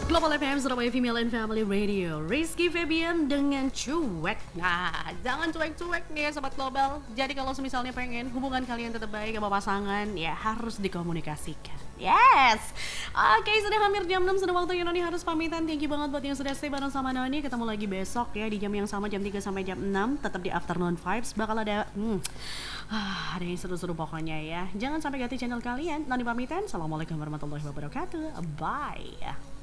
Global FM Surabaya Female and Family Radio, Rizky Febian dengan cuek. Nah, jangan cuek-cuek nih ya Sobat Global. Jadi kalau misalnya pengen hubungan kalian tetap baik sama pasangan, ya harus dikomunikasikan. Yes. Oke, sudah hampir jam 6, sudah waktunya Noni harus pamitan. Thank you banget buat yang sudah stay bareng sama Noni. Ketemu lagi besok ya di jam yang sama, jam 3 sampai jam 6. Tetap di Afternoon Vibes, bakal ada ada yang seru-seru pokoknya ya. Jangan sampai ganti channel kalian. Noni pamitan. Assalamualaikum warahmatullahi wabarakatuh. Bye.